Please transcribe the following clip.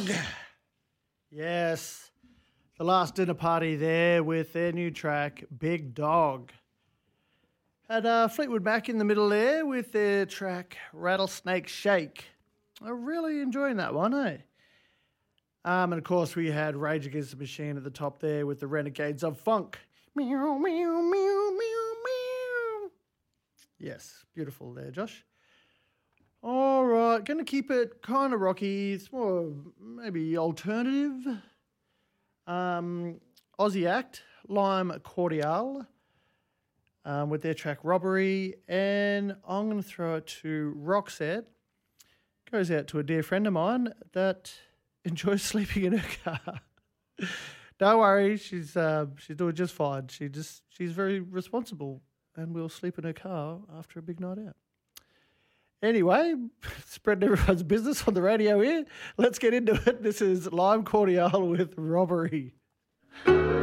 Yes. The Last Dinner Party there with their new track, Big Dog. Had Fleetwood Mac in the middle there with their track, Rattlesnake Shake. I'm really enjoying that one, eh? And of course we had Rage Against the Machine at the top there with the Renegades of Funk. Meow, meow, meow, meow, meow. Yes, beautiful there, Josh. All right, going to keep it kind of rocky. It's more maybe alternative. Aussie act, Lime Cordial, with their track Robbery. And I'm going to throw it to Roxette. Goes out to a dear friend of mine that enjoys sleeping in her car. Don't worry, she's doing just fine. She's very responsible and will sleep in her car after a big night out. Anyway, spreading everyone's business on the radio here. Let's get into it. This is Lime Cordial with Robbery.